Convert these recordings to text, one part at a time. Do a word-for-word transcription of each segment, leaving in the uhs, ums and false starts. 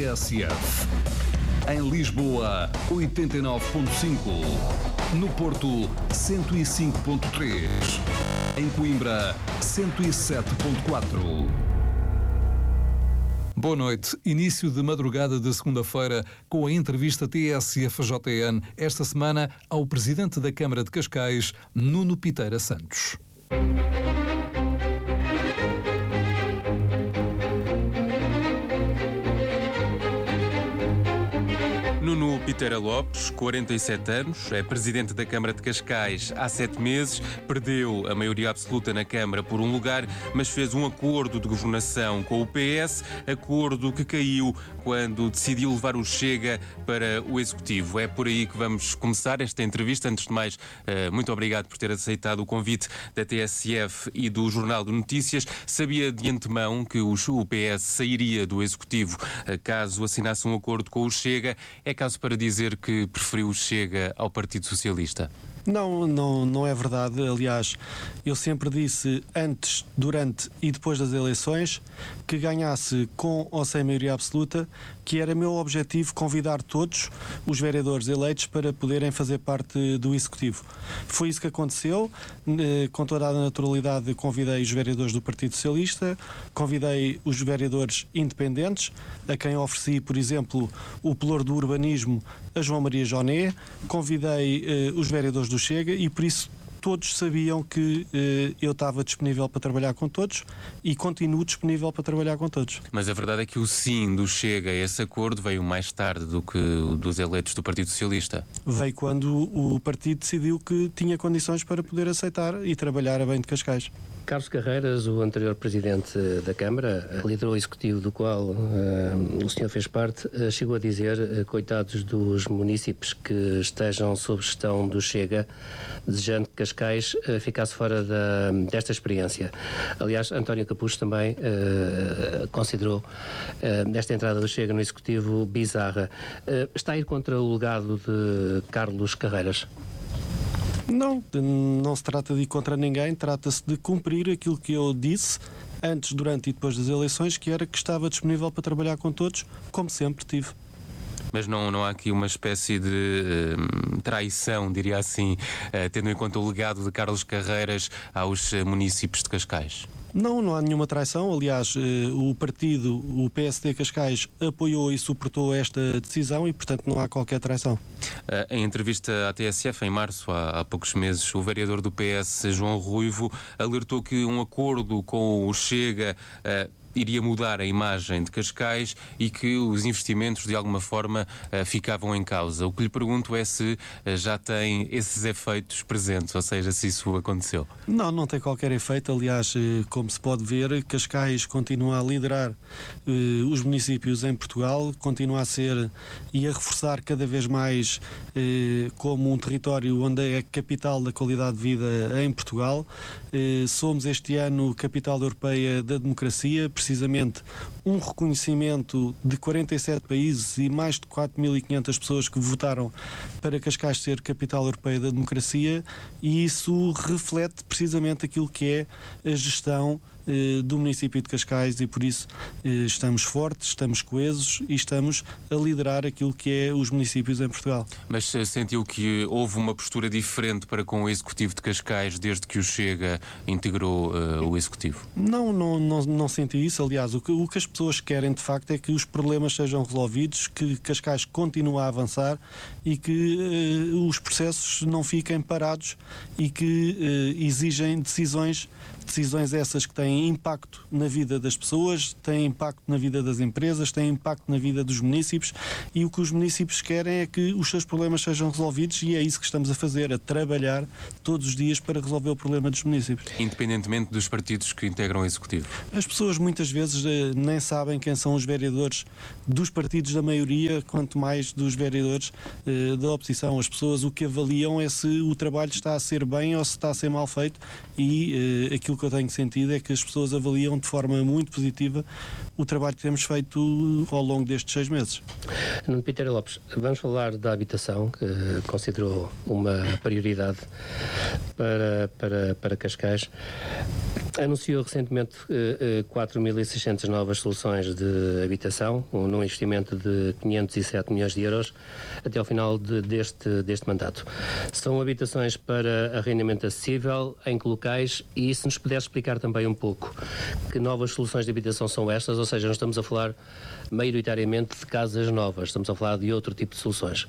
S F. Em Lisboa, oitenta e nove ponto cinco. No Porto, cento e cinco ponto três. Em Coimbra, cento e sete ponto quatro. Boa noite. Início de madrugada de segunda-feira com a entrevista T S F J N, esta semana ao Presidente da Câmara de Cascais, Nuno Piteira Santos. Nuno Piteira Lopes, quarenta e sete anos, é Presidente da Câmara de Cascais há sete meses, perdeu a maioria absoluta na Câmara por um lugar, mas fez um acordo de governação com o P S, acordo que caiu quando decidiu levar o Chega para o Executivo. É por aí que vamos começar esta entrevista. Antes de mais, muito obrigado por ter aceitado o convite da T S F e do Jornal de Notícias. Sabia de antemão que o P S sairia do Executivo caso assinasse um acordo com o Chega. É caso para dizer que preferiu o Chega ao Partido Socialista? Não, não, não é verdade. Aliás, eu sempre disse antes, durante e depois das eleições que ganhasse com ou sem maioria absoluta, que era meu objetivo convidar todos os vereadores eleitos para poderem fazer parte do Executivo. Foi isso que aconteceu. Com toda a naturalidade convidei os vereadores do Partido Socialista, convidei os vereadores independentes, a quem ofereci, por exemplo, o pelour do urbanismo a João Maria Joné, convidei eh, os vereadores do Chega e por isso todos sabiam que eh, eu estava disponível para trabalhar com todos e continuo disponível para trabalhar com todos. Mas a verdade é que o sim do Chega a esse acordo veio mais tarde do que o dos eleitos do Partido Socialista. Veio quando o partido decidiu que tinha condições para poder aceitar e trabalhar a bem de Cascais. Carlos Carreiras, o anterior Presidente da Câmara, liderou o Executivo do qual uh, o senhor fez parte, uh, chegou a dizer, uh, coitados dos munícipes que estejam sob gestão do Chega, desejando que Cascais uh, ficasse fora da, desta experiência. Aliás, António Capucho também uh, considerou uh, esta entrada do Chega no Executivo bizarra. Uh, está a ir contra o legado de Carlos Carreiras? Não, não se trata de ir contra ninguém, trata-se de cumprir aquilo que eu disse antes, durante e depois das eleições, que era que estava disponível para trabalhar com todos, como sempre tive. Mas não, não há aqui uma espécie de uh, traição, diria assim, uh, tendo em conta o legado de Carlos Carreiras aos uh, munícipes de Cascais? Não, não há nenhuma traição. Aliás, o partido, o P S D Cascais, apoiou e suportou esta decisão e, portanto, não há qualquer traição. Em entrevista à T S F, em março, há, há poucos meses, o vereador do P S, João Ruivo, alertou que um acordo com o Chega uh, iria mudar a imagem de Cascais e que os investimentos, de alguma forma, uh, ficavam em causa. O que lhe pergunto é se uh, já tem esses efeitos presentes, ou seja, se isso aconteceu. Não, não tem qualquer efeito. Aliás, como se pode ver, Cascais continua a liderar uh, os municípios em Portugal, continua a ser e a reforçar cada vez mais uh, como um território onde é a capital da qualidade de vida em Portugal. Uh, somos este ano capital europeia da democracia, precisamente um reconhecimento de quarenta e sete países e mais de quatro mil e quinhentas pessoas que votaram para Cascais ser capital europeia da democracia, e isso reflete precisamente aquilo que é a gestão eh, do município de Cascais, e por isso eh, estamos fortes, estamos coesos e estamos a liderar aquilo que é os municípios em Portugal. Mas sentiu que houve uma postura diferente para com o Executivo de Cascais desde que o Chega integrou uh, o Executivo? Não, não, não, não senti isso. Aliás, o que, o que as pessoas querem de facto é que os problemas sejam resolvidos, que Cascais continue a avançar e que uh, os processos não fiquem parados e que uh, exigem decisões, decisões essas que têm impacto na vida das pessoas, têm impacto na vida das empresas, têm impacto na vida dos municípios, e o que os municípios querem é que os seus problemas sejam resolvidos, e é isso que estamos a fazer, a trabalhar todos os dias para resolver o problema dos municípios. Independentemente dos partidos que integram o Executivo? As pessoas muitas vezes eh, nem sabem quem são os vereadores dos partidos da maioria, quanto mais dos vereadores eh, da oposição. As pessoas o que avaliam é se o trabalho está a ser bem ou se está a ser mal feito, e eh, aquilo que eu tenho sentido é que as pessoas avaliam de forma muito positiva o trabalho que temos feito ao longo destes seis meses. Nuno Piteira Lopes, vamos falar da habitação, que considerou uma prioridade para, para, para Cascais. Anunciou recentemente uh, uh, quatro mil e seiscentas novas soluções de habitação, um, num investimento de quinhentos e sete milhões de euros até ao final de, deste, deste mandato. São habitações para arrendamento acessível, em que locais, e se nos puder explicar também um pouco que novas soluções de habitação são estas, ou seja, não estamos a falar maioritariamente de casas novas, estamos a falar de outro tipo de soluções.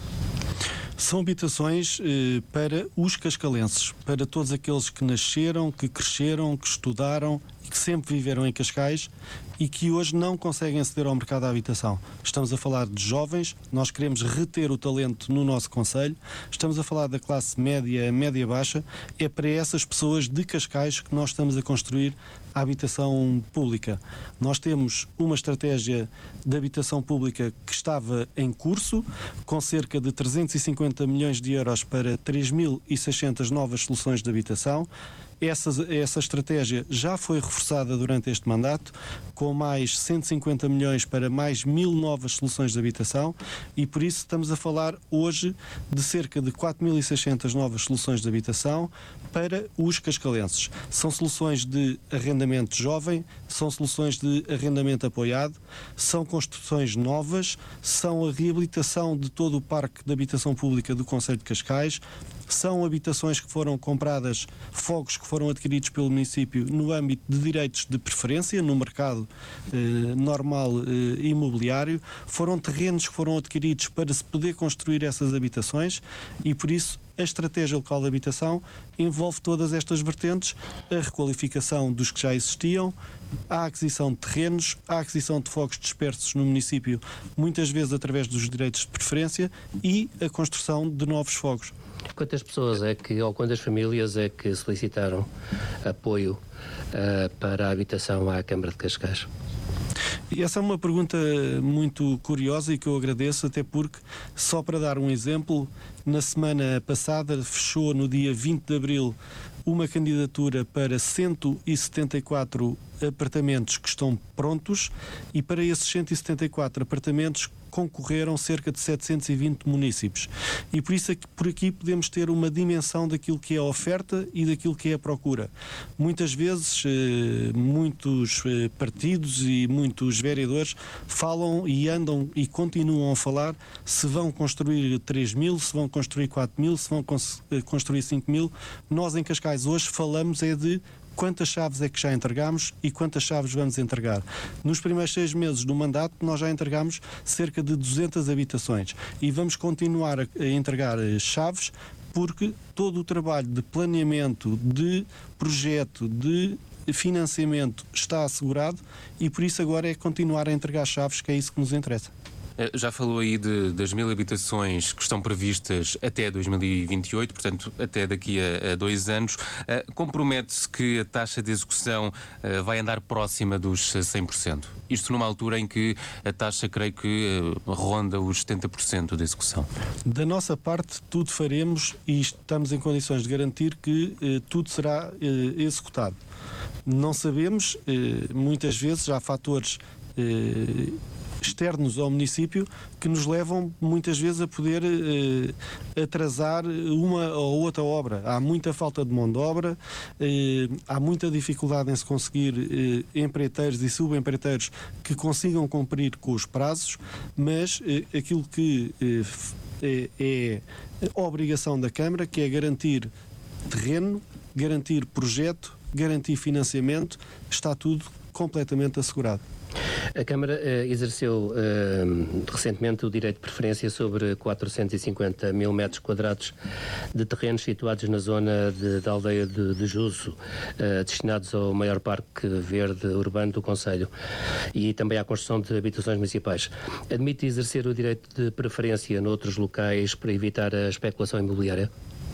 São habitações eh, para os cascalenses, para todos aqueles que nasceram, que cresceram, que estudaram e que sempre viveram em Cascais e que hoje não conseguem aceder ao mercado da habitação. Estamos a falar de jovens, nós queremos reter o talento no nosso concelho, estamos a falar da classe média, média-baixa, é para essas pessoas de Cascais que nós estamos a construir a habitação pública. Nós temos uma estratégia de habitação pública que estava em curso, com cerca de trezentos e cinquenta milhões de euros para três mil e seiscentas novas soluções de habitação. Essa, essa estratégia já foi reforçada durante este mandato, com mais cento e cinquenta milhões para mais mil novas soluções de habitação, e por isso estamos a falar hoje de cerca de quatro mil e seiscentas novas soluções de habitação para os cascalenses. São soluções de arrendamento jovem, são soluções de arrendamento apoiado, são construções novas, são a reabilitação de todo o parque de habitação pública do Concelho de Cascais, são habitações que foram compradas, fogos que foram adquiridos pelo município no âmbito de direitos de preferência, no mercado eh, normal eh, imobiliário, foram terrenos que foram adquiridos para se poder construir essas habitações e, por isso, a estratégia local de habitação envolve todas estas vertentes, a requalificação dos que já existiam, a aquisição de terrenos, a aquisição de fogos dispersos no município, muitas vezes através dos direitos de preferência, e a construção de novos fogos. Quantas pessoas é que, ou quantas famílias é que solicitaram apoio uh, para a habitação à Câmara de Cascais? E essa é uma pergunta muito curiosa e que eu agradeço, até porque, só para dar um exemplo, na semana passada fechou no dia vinte de abril uma candidatura para cento e setenta e quatro apartamentos que estão prontos, e para esses cento e setenta e quatro apartamentos concorreram cerca de setecentos e vinte munícipes. E por isso, por aqui podemos ter uma dimensão daquilo que é a oferta e daquilo que é a procura. Muitas vezes, muitos partidos e muitos vereadores falam e andam e continuam a falar se vão construir três mil, se vão construir quatro mil, se vão construir cinco mil. Nós em Cascais hoje falamos é de quantas chaves é que já entregamos e quantas chaves vamos entregar. Nos primeiros seis meses do mandato nós já entregamos cerca de duzentas habitações e vamos continuar a entregar chaves, porque todo o trabalho de planeamento, de projeto, de financiamento está assegurado, e por isso agora é continuar a entregar chaves, que é isso que nos interessa. Já falou aí de, das mil habitações que estão previstas até dois mil e vinte e oito, portanto até daqui a, a dois anos. Uh, compromete-se que a taxa de execução uh, vai andar próxima dos cem por cento? Isto numa altura em que a taxa, creio que, uh, ronda os setenta por cento de execução. Da nossa parte, tudo faremos e estamos em condições de garantir que uh, tudo será uh, executado. Não sabemos, uh, muitas vezes há fatores Uh, externos ao município que nos levam muitas vezes a poder eh, atrasar uma ou outra obra. Há muita falta de mão de obra, eh, há muita dificuldade em se conseguir eh, empreiteiros e subempreiteiros que consigam cumprir com os prazos, mas eh, aquilo que eh, é, é a obrigação da Câmara, que é garantir terreno, garantir projeto, garantir financiamento, está tudo completamente assegurado. A Câmara uh, exerceu uh, recentemente o direito de preferência sobre quatrocentos e cinquenta mil metros quadrados de terrenos situados na zona de, da aldeia de, de Juso, uh, destinados ao maior parque verde urbano do concelho, e também à construção de habitações municipais. Admite exercer o direito de preferência noutros locais para evitar a especulação imobiliária?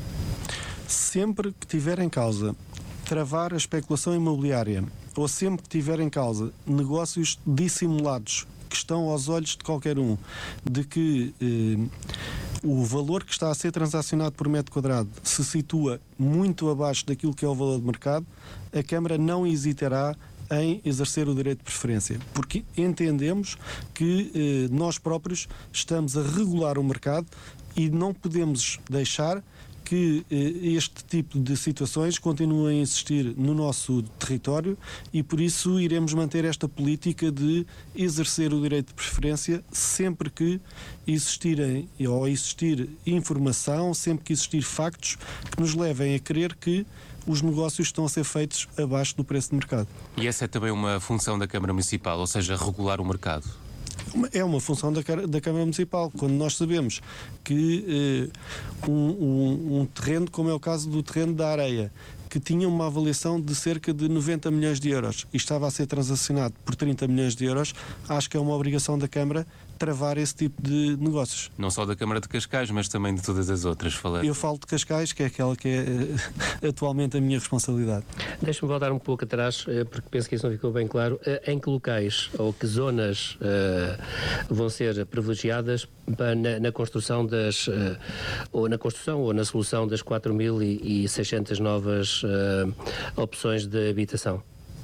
Sempre que tiver em causa travar a especulação imobiliária, ou sempre que tiver em causa negócios dissimulados que estão aos olhos de qualquer um, de que eh, o valor que está a ser transacionado por metro quadrado se situa muito abaixo daquilo que é o valor de mercado, a Câmara não hesitará em exercer o direito de preferência, porque entendemos que eh, nós próprios estamos a regular o mercado e não podemos deixar que este tipo de situações continuem a existir no nosso território e por isso iremos manter esta política de exercer o direito de preferência sempre que existirem ou existir informação, sempre que existir factos que nos levem a crer que os negócios estão a ser feitos abaixo do preço de mercado. E essa é também uma função da Câmara Municipal, ou seja, regular o mercado? É uma função da, da Câmara Municipal. Quando nós sabemos que eh, um, um, um terreno, como é o caso do terreno da Areia, que tinha uma avaliação de cerca de noventa milhões de euros e estava a ser transacionado por trinta milhões de euros, acho que é uma obrigação da Câmara travar esse tipo de negócios. Não só da Câmara de Cascais, mas também de todas as outras. Falei. Eu falo de Cascais, que é aquela que é uh, atualmente a minha responsabilidade. Deixa-me voltar um pouco atrás, uh, porque penso que isso não ficou bem claro. Uh, em que locais ou que zonas uh, vão ser privilegiadas na, na construção das, uh, ou na construção ou na solução das quatro mil e seiscentas novas uh, opções de habitação?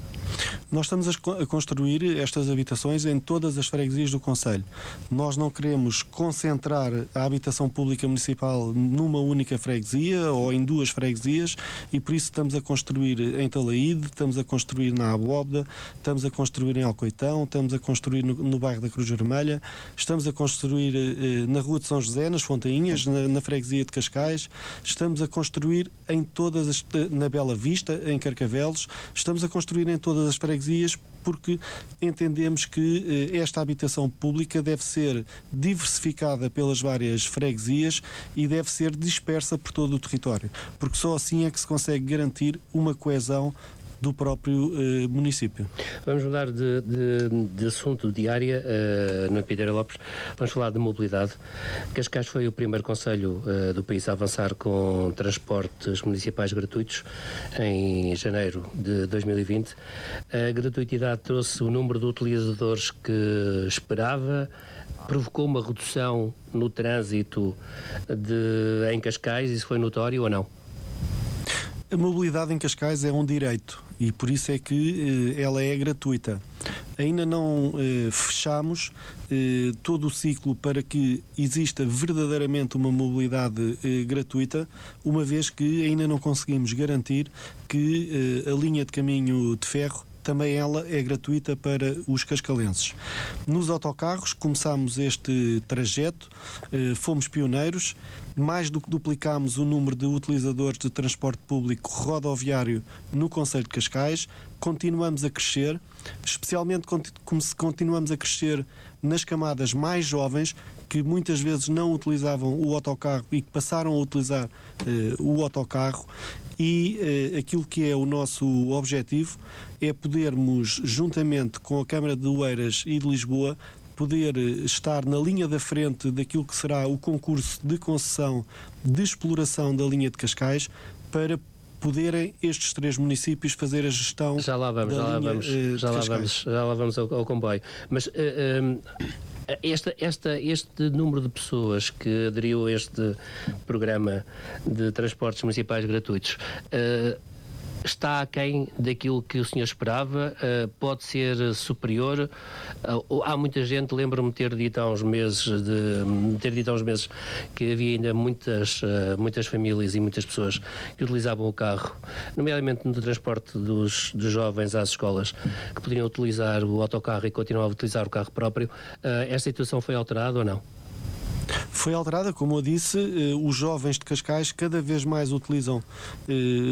Nós estamos a construir estas habitações em todas as freguesias do concelho. Nós não queremos concentrar a habitação pública municipal numa única freguesia ou em duas freguesias e por isso estamos a construir em Talaíde, estamos a construir na Abóbeda, estamos a construir em Alcoitão, estamos a construir no, no bairro da Cruz Vermelha, estamos a construir eh, na Rua de São José, nas Fontainhas, na, na freguesia de Cascais, estamos a construir em todas as, na Bela Vista, em Carcavelos, estamos a construir em todas as freguesias porque entendemos que eh, esta habitação pública deve ser diversificada pelas várias freguesias e deve ser dispersa por todo o território, porque só assim é que se consegue garantir uma coesão do próprio uh, município. Vamos mudar de, de, de assunto de área uh, no Piteira Lopes. Vamos falar de mobilidade. Cascais foi o primeiro concelho uh, do país a avançar com transportes municipais gratuitos em janeiro de dois mil e vinte. A gratuitidade trouxe o número de utilizadores que esperava, provocou uma redução no trânsito de, em Cascais. Isso foi notório ou não? A mobilidade em Cascais é um direito e por isso é que eh, ela é gratuita. Ainda não eh, fechamos eh, todo o ciclo para que exista verdadeiramente uma mobilidade eh, gratuita, uma vez que ainda não conseguimos garantir que eh, a linha de caminho de ferro também ela é gratuita para os cascalenses. Nos autocarros começámos este trajeto, eh, fomos pioneiros, mais do que duplicámos o número de utilizadores de transporte público rodoviário no concelho de Cascais, continuamos a crescer, especialmente continuamos a crescer nas camadas mais jovens, que muitas vezes não utilizavam o autocarro e que passaram a utilizar eh, o autocarro. E eh, aquilo que é o nosso objetivo é podermos, juntamente com a Câmara de Oeiras e de Lisboa, poder estar na linha da frente daquilo que será o concurso de concessão de exploração da linha de Cascais para poderem estes três municípios fazer a gestão. Já lá vamos, da já lá linha, vamos, eh, já lá vamos, já lá vamos ao, ao comboio. Mas uh, um, esta, esta, este número de pessoas que aderiu a este programa de transportes municipais gratuitos uh, está aquém daquilo que o senhor esperava? Uh, pode ser superior? Uh, há muita gente, lembro-me de ter dito há uns meses, de, ter dito há uns meses que havia ainda muitas, uh, muitas famílias e muitas pessoas que utilizavam o carro, nomeadamente no transporte dos, dos jovens às escolas, que poderiam utilizar o autocarro e continuavam a utilizar o carro próprio. Uh, esta situação foi alterada ou não? Foi alterada, como eu disse, eh, os jovens de Cascais cada vez mais utilizam eh,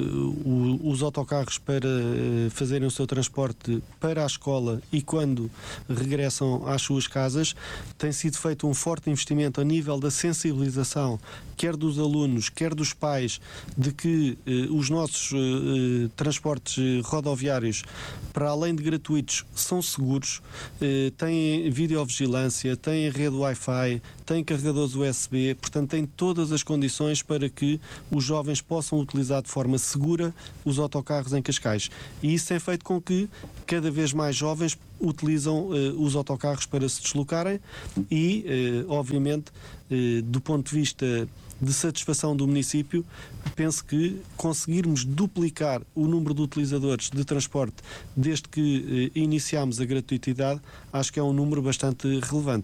o, os autocarros para eh, fazerem o seu transporte para a escola e quando regressam às suas casas. Tem sido feito um forte investimento a nível da sensibilização, quer dos alunos, quer dos pais, de que eh, os nossos eh, transportes eh, rodoviários, para além de gratuitos, são seguros, eh, têm videovigilância, têm rede Wi-Fi, têm carregadores U S B, portanto têm todas as condições para que os jovens possam utilizar de forma segura os autocarros em Cascais. E isso tem feito com que cada vez mais jovens utilizam uh, os autocarros para se deslocarem e, uh, obviamente, uh, do ponto de vista de satisfação do município, penso que conseguirmos duplicar o número de utilizadores de transporte desde que uh, iniciámos a gratuitidade, acho que é um número bastante relevante.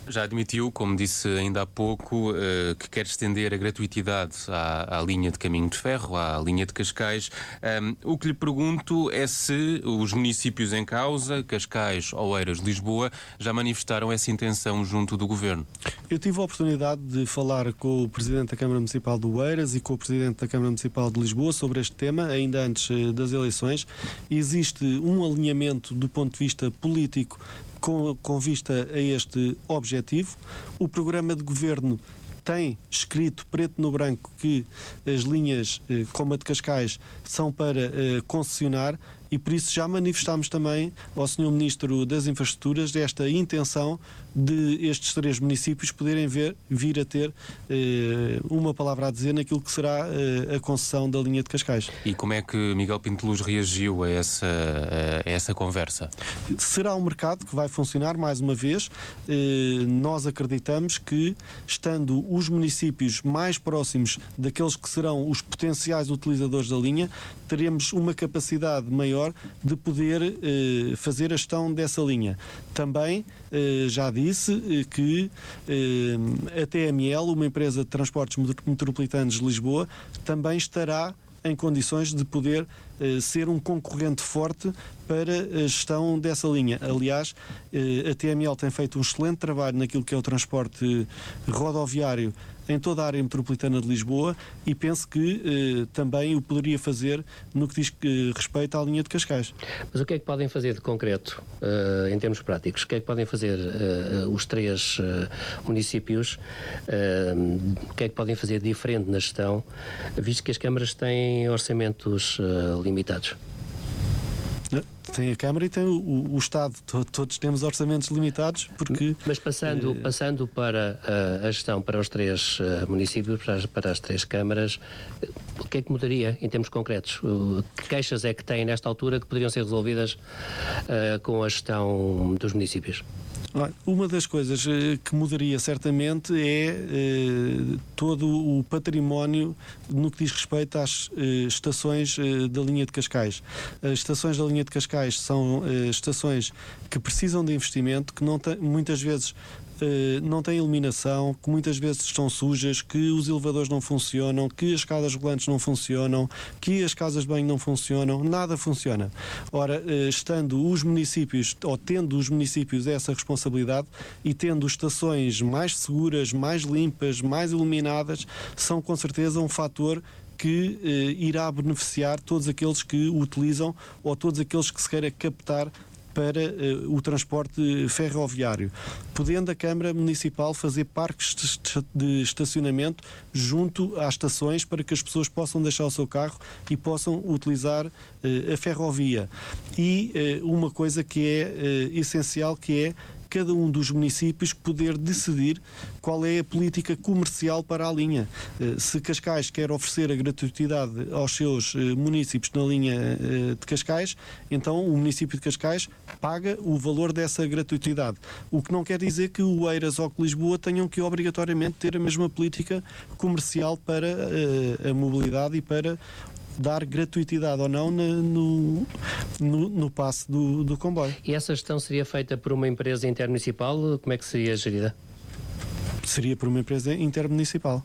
Já admitiu, como disse ainda há pouco, uh, que quer estender a gratuitidade à, à linha de caminho de ferro, à linha de Cascais. Um, o que lhe pergunto é se os municípios em causa, Cascais, Oeiras, Lisboa, já manifestaram essa intenção junto do Governo. Eu tive a oportunidade de falar com o Presidente da Câmara Municipal de Oeiras e com o Presidente da Câmara Municipal de Lisboa sobre este tema, ainda antes uh, das eleições. Existe um alinhamento do ponto de vista político Com, com vista a este objetivo. O programa de governo tem escrito preto no branco que as linhas eh, como a de Cascais são para eh, concessionar, e por isso já manifestámos também ao senhor Ministro das Infraestruturas esta intenção de estes três municípios poderem ver, vir a ter eh, uma palavra a dizer naquilo que será eh, a concessão da linha de Cascais. E como é que Miguel Pinto Luz reagiu a essa, a essa conversa? Será um mercado que vai funcionar mais uma vez. Eh, nós acreditamos que, estando os municípios mais próximos daqueles que serão os potenciais utilizadores da linha, teremos uma capacidade maior de poder eh, fazer a gestão dessa linha. Também eh, já disse eh, que eh, a T M L, uma empresa de transportes metropolitanos de Lisboa, também estará em condições de poder eh, ser um concorrente forte para a gestão dessa linha. Aliás, eh, a T M L tem feito um excelente trabalho naquilo que é o transporte rodoviário em toda a área metropolitana de Lisboa, e penso que eh, também o poderia fazer no que diz que respeita à linha de Cascais. Mas o que é que podem fazer de concreto, uh, em termos práticos? O que é que podem fazer uh, os três uh, municípios? Uh, o que é que podem fazer de diferente na gestão, visto que as câmaras têm orçamentos uh, limitados? Tem a Câmara e tem o, o Estado. Todos temos orçamentos limitados, porque... Mas passando, eh... passando para a, a gestão para os três uh, municípios, para as, para as três câmaras, o que é que mudaria em termos concretos? Uh, que queixas é que têm nesta altura que poderiam ser resolvidas uh, com a gestão dos municípios? Uma das coisas que mudaria certamente é eh, todo o património no que diz respeito às eh, estações eh, da linha de Cascais. As estações da linha de Cascais são eh, estações que precisam de investimento, que não tem, muitas vezes Uh, não têm iluminação, que muitas vezes estão sujas, que os elevadores não funcionam, que as escadas rolantes não funcionam, que as casas de banho não funcionam, nada funciona. Ora, uh, estando os municípios, ou tendo os municípios essa responsabilidade e tendo estações mais seguras, mais limpas, mais iluminadas, são com certeza um fator que uh, irá beneficiar todos aqueles que o utilizam, ou todos aqueles que se queira captar para uh, o transporte ferroviário, podendo a Câmara Municipal fazer parques de estacionamento junto às estações para que as pessoas possam deixar o seu carro e possam utilizar uh, a ferrovia. E uh, uma coisa que é uh, essencial, que é cada um dos municípios poder decidir qual é a política comercial para a linha. Se Cascais quer oferecer a gratuitidade aos seus municípios na linha de Cascais, então o município de Cascais paga o valor dessa gratuitidade. O que não quer dizer que o Oeiras ou que Lisboa tenham que obrigatoriamente ter a mesma política comercial para a mobilidade e para dar gratuitidade ou não no, no, no passe do, do comboio. E essa gestão seria feita por uma empresa intermunicipal? Como é que seria gerida? Seria por uma empresa intermunicipal.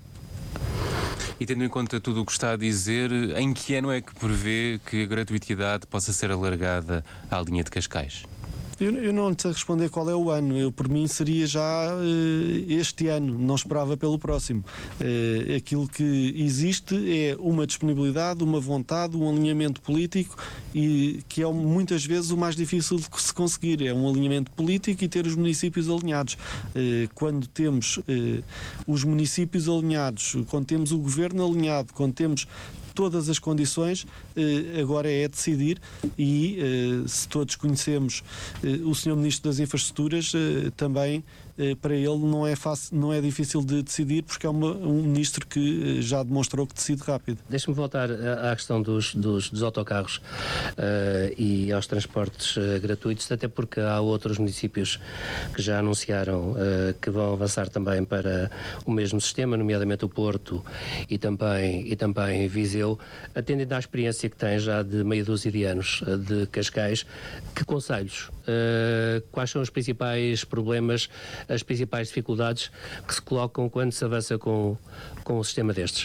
E tendo em conta tudo o que está a dizer, em que ano é que prevê que a gratuitidade possa ser alargada à linha de Cascais? Eu, eu não sei responder qual é o ano. Eu, por mim, seria já uh, este ano, não esperava pelo próximo. Uh, aquilo que existe é uma disponibilidade, uma vontade, um alinhamento político, e que é muitas vezes o mais difícil de se conseguir. É um alinhamento político e ter os municípios alinhados. Uh, quando temos uh, os municípios alinhados, quando temos o governo alinhado, quando temos todas as condições, agora é decidir, e se todos conhecemos o senhor Ministro das Infraestruturas, também para ele não é fácil, não é difícil de decidir, porque é uma, um ministro que já demonstrou que decide rápido. Deixa-me voltar à questão dos, dos, dos autocarros uh, e aos transportes uh, gratuitos, até porque há outros municípios que já anunciaram uh, que vão avançar também para o mesmo sistema, nomeadamente o Porto e também, e também Viseu. Atendendo à experiência que tem já de meia dúzia de anos uh, de Cascais, que conselhos? Uh, quais são os principais problemas as principais dificuldades que se colocam quando se avança com, com um sistema destes?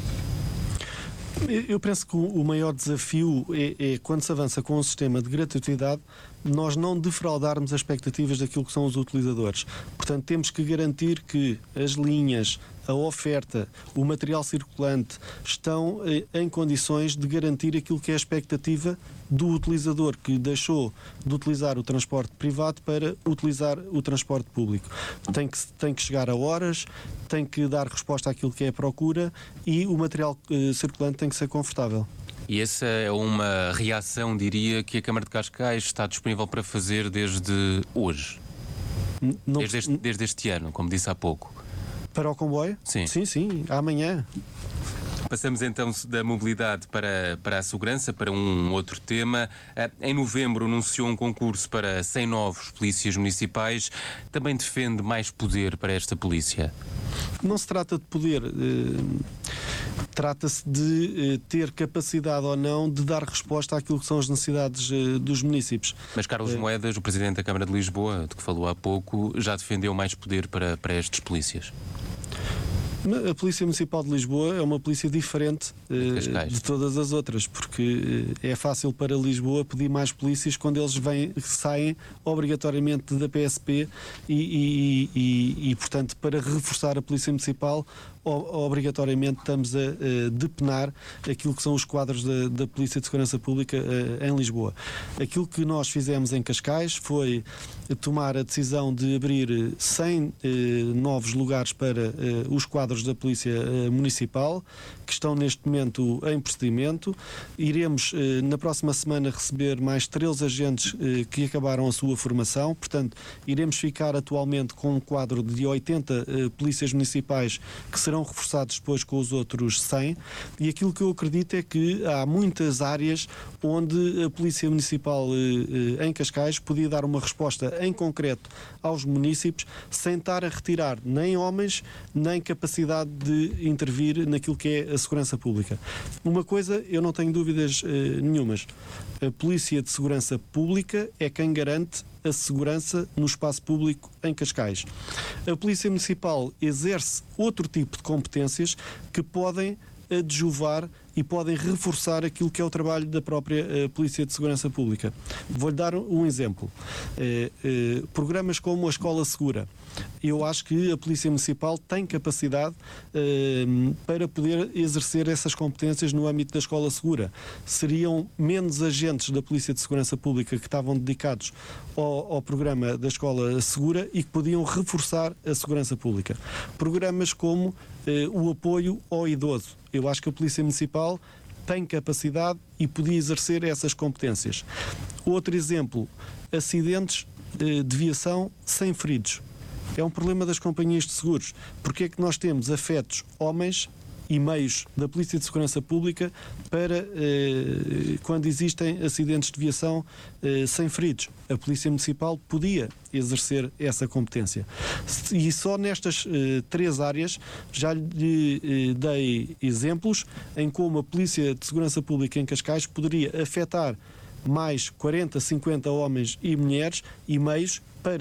Eu penso que o maior desafio é, é quando se avança com um sistema de gratuidade, nós não defraudarmos as expectativas daquilo que são os utilizadores. Portanto, temos que garantir que as linhas, a oferta, o material circulante estão em condições de garantir aquilo que é a expectativa do utilizador que deixou de utilizar o transporte privado para utilizar o transporte público. Tem que, tem que chegar a horas, tem que dar resposta àquilo que é a procura e o material eh, circulante tem que ser confortável. E essa é uma reação, diria, que a Câmara de Cascais está disponível para fazer desde hoje? Não, desde, este, desde este ano, como disse há pouco. Para o comboio? Sim. Sim, sim, amanhã. Passamos então da mobilidade para, para a segurança, para um outro tema. Em novembro anunciou um concurso para cem novos polícias municipais. Também defende mais poder para esta polícia? Não se trata de poder, eh, trata-se de eh, ter capacidade ou não de dar resposta àquilo que são as necessidades eh, dos municípios. Mas Carlos eh, Moedas, o Presidente da Câmara de Lisboa, de que falou há pouco, já defendeu mais poder para, para estes polícias. A Polícia Municipal de Lisboa é uma polícia diferente eh, de todas as outras, porque eh, é fácil para Lisboa pedir mais polícias quando eles vêm, saem obrigatoriamente da P S P e, e, e, e, portanto, para reforçar a Polícia Municipal, obrigatoriamente estamos a, a depenar aquilo que são os quadros da, da Polícia de Segurança Pública a, em Lisboa. Aquilo que nós fizemos em Cascais foi tomar a decisão de abrir cem eh, novos lugares para eh, os quadros da Polícia eh, Municipal, que estão neste momento em procedimento. Iremos eh, na próxima semana receber mais treze agentes eh, que acabaram a sua formação, portanto iremos ficar atualmente com um quadro de oitenta eh, polícias municipais que serão reforçados depois com os outros cem, e aquilo que eu acredito é que há muitas áreas onde a Polícia Municipal eh, em Cascais podia dar uma resposta em concreto aos municípios sem estar a retirar nem homens nem capacidade de intervir naquilo que é a segurança pública. Uma coisa eu não tenho dúvidas eh, nenhumas, a Polícia de Segurança Pública é quem garante a segurança no espaço público em Cascais. A Polícia Municipal exerce outro tipo de competências que podem adjuvar e podem reforçar aquilo que é o trabalho da própria uh, Polícia de Segurança Pública. Vou-lhe dar um exemplo. Uh, uh, programas como a Escola Segura. Eu acho que a Polícia Municipal tem capacidade uh, para poder exercer essas competências no âmbito da Escola Segura. Seriam menos agentes da Polícia de Segurança Pública que estavam dedicados ao, ao programa da Escola Segura e que podiam reforçar a segurança pública. Programas como uh, o apoio ao idoso. Eu acho que a Polícia Municipal tem capacidade e podia exercer essas competências. Outro exemplo, acidentes uh, de viação sem feridos. É um problema das companhias de seguros. Porque é que nós temos afetos homens e meios da Polícia de Segurança Pública para eh, quando existem acidentes de viação eh, sem feridos? A Polícia Municipal podia exercer essa competência. E só nestas eh, três áreas já lhe eh, dei exemplos em como a Polícia de Segurança Pública em Cascais poderia afetar mais quarenta, cinquenta homens e mulheres e meios